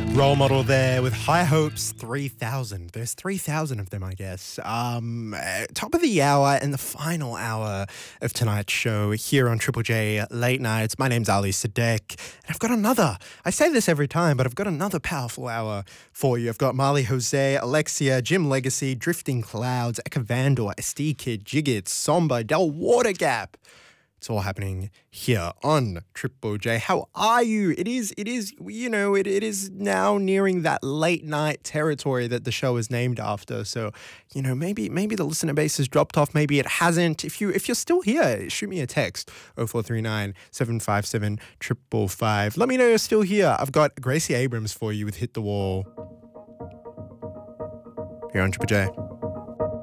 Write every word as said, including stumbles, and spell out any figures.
Role model there with high hopes, three thousand. There's three thousand of them, I guess. Um, uh, top of the hour and the final hour of tonight's show here on Triple J Late Nights. My name's Ali Sadek, and I've got another, I say this every time, but I've got another powerful hour for you. I've got Marley Jose, Alexia, Jim Legacy, Drifting Clouds, Eka Vandor, S D Kid, Jigit, Somba, Del Water Gap. It's all happening here on Triple J. How are you? It is, it is, you know, it, it is now nearing that late night territory that the show is named after. So, you know, maybe maybe the listener base has dropped off. Maybe it hasn't. If, you, if you're still here, shoot me a text, oh four three nine, seven five seven, five five five. Let me know you're still here. I've got Gracie Abrams for you with Hit the Wall. Here on Triple J.